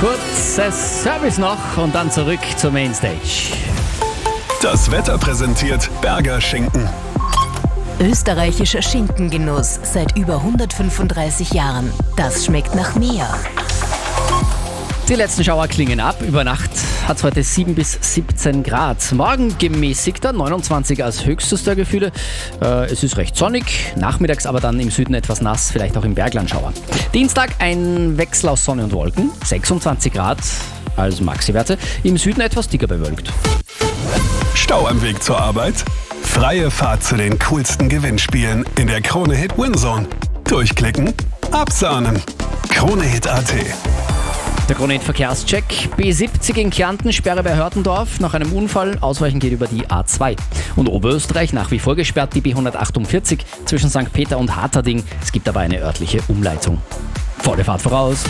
Kurzes Service noch und dann zurück zur Mainstage. Das Wetter präsentiert Berger Schinken. Österreichischer Schinkengenuss seit über 135 Jahren. Das schmeckt nach mehr. Die letzten Schauer klingen ab. Über Nacht hat es heute 7 bis 17 Grad. Morgen gemäßigter, 29 als höchstes der Gefühle. Es ist recht sonnig, nachmittags aber dann im Süden etwas nass, vielleicht auch im Bergland Schauer. Dienstag ein Wechsel aus Sonne und Wolken, 26 Grad als Maxi-Werte. Im Süden etwas dicker bewölkt. Stau am Weg zur Arbeit? Freie Fahrt zu den coolsten Gewinnspielen in der Krone-Hit Winzone. Durchklicken, absahnen. Krone-Hit.at. Der Krone-Hit-Verkehrscheck. B70 in Kärnten, Sperre bei Hörtendorf. Nach einem Unfall, Ausweichen geht über die A2. Und Oberösterreich nach wie vor gesperrt, die B148 zwischen St. Peter und Hatarding. Es gibt aber eine örtliche Umleitung. Volle Fahrt voraus.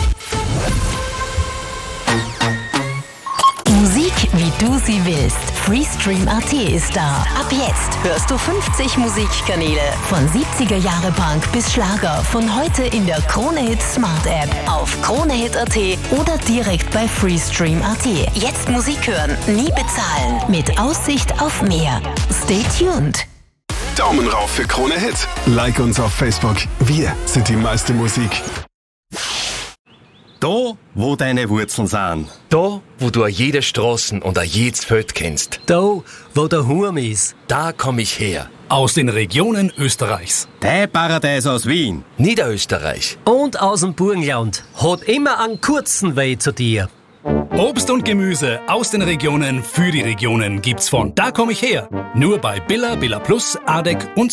Musik, wie du sie willst. Freestream.at ist da. Ab jetzt hörst du 50 Musikkanäle. Von 70er Jahre Punk bis Schlager. Von heute in der Krone-Hit Smart App. Auf Kronehit.at oder direkt bei Freestream.at. Jetzt Musik hören, nie bezahlen. Mit Aussicht auf mehr. Stay tuned. Daumen rauf für Krone-Hit. Like uns auf Facebook. Wir sind die meiste Musik. Da, wo deine Wurzeln sind. Da, wo du jede Straßen und jedes Feld kennst. Da, wo der Hurm ist. Da komm ich her. Aus den Regionen Österreichs. Dein Paradies aus Wien. Niederösterreich. Und aus dem Burgenland. Hat immer einen kurzen Weg zu dir. Obst und Gemüse aus den Regionen für die Regionen gibt's von Da komm ich her. Nur bei Billa, Billa Plus, Adek und